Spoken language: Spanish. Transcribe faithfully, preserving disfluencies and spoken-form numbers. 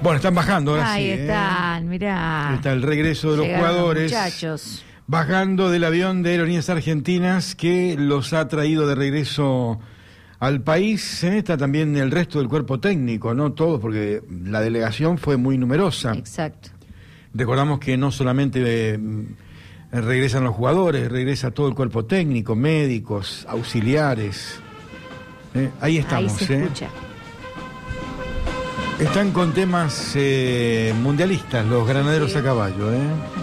Bueno, están bajando ahora. Ahí sí, están, ¿eh? mirá. Está el regreso de los Llegaron los jugadores. muchachos. Bajando del avión de Aerolíneas Argentinas que los ha traído de regreso al país. ¿eh? Está también el resto del cuerpo técnico, no todos, porque la delegación fue muy numerosa. Exacto. Recordamos que no solamente eh, regresan los jugadores, regresa todo el cuerpo técnico, médicos, auxiliares. ¿eh? Ahí estamos. Ahí se ¿eh? escucha. Están con temas eh, mundialistas los granaderos Sí. a caballo, ¿eh?